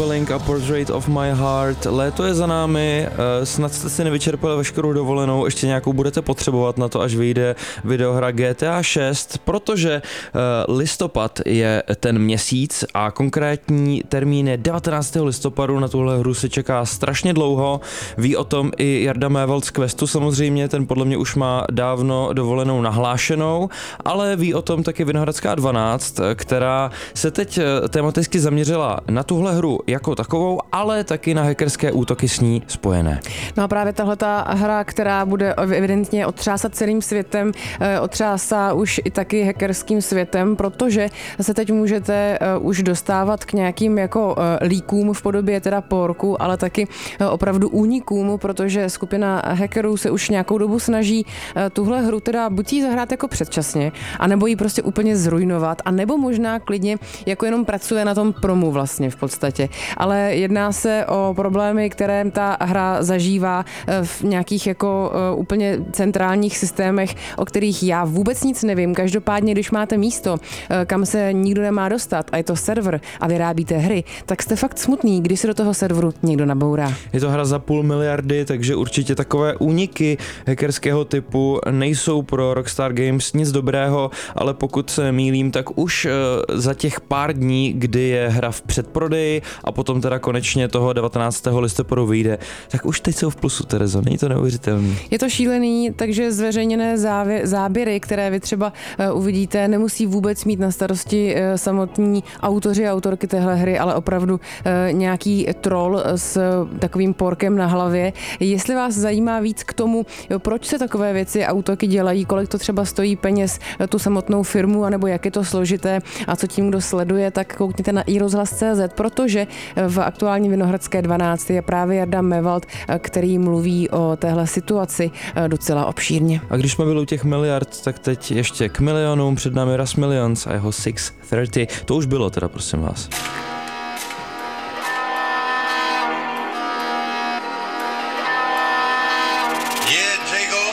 Spelling a Portrait of My Heart. Léto je za námi, snad jste si nevyčerpali veškerou dovolenou, ještě nějakou budete potřebovat na to, až vyjde videohra GTA 6, protože listopad je ten měsíc a konkrétní termín je 19. listopadu, na tuhle hru se čeká strašně dlouho, ví o tom i Jarda Mévald z Questu samozřejmě, ten podle mě už má dávno dovolenou nahlášenou, ale ví o tom taky Vinohradská 12, která se teď tematicky zaměřila na tuhle hru jako takovou, ale taky na hackerské útoky s ní spojené. No a právě tahleta hra, která bude evidentně otřásat celým světem, otřásá už i taky hackerským světem, protože se teď můžete už dostávat k nějakým jako líkům v podobě teda porku, ale taky opravdu únikům, protože skupina hackerů se už nějakou dobu snaží tuhle hru teda buď jí zahrát jako předčasně, anebo ji prostě úplně zrujnovat, anebo možná klidně jako jenom pracuje na tom promu vlastně v podstatě. Ale jedná se o problémy, které ta hra zažívá v nějakých jako úplně centrálních systémech, o kterých já vůbec nic nevím. Každopádně, když máte místo, kam se nikdo nemá dostat a je to server a vyrábíte hry, tak jste fakt smutný, když se do toho serveru někdo nabourá. Je to hra za 500 miliardy, takže určitě takové úniky hackerského typu nejsou pro Rockstar Games nic dobrého, ale pokud se nemýlím, tak už za těch pár dní, kdy je hra v předprodeji a potom teda konečně toho 19. listopadu vyjde, tak už teď jsou v plusu, Terezo, není to neuvěřitelný. Je to šílený, takže zveřejněné záběry, které vy třeba uvidíte, nemusí vůbec mít na starosti samotní autoři a autorky téhle hry, ale opravdu nějaký troll s takovým porkem na hlavě. Jestli vás zajímá víc k tomu, proč se takové věci a útoky dělají, kolik to třeba stojí peněz tu samotnou firmu, anebo jak je to složité a co tím kdo sleduje, tak koukněte na iRozhlas.cz, protože v aktuální Vinohradské 12 je právě Jarda Mévald, který mluví o téhle situaci docela obšírně. A když jsme byli u těch miliard, tak teď ještě k milionům, před námi Russ Millions a jeho 630, to už bylo teda, prosím vás.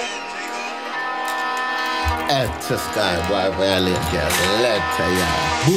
At the sky, boy, well, let ya.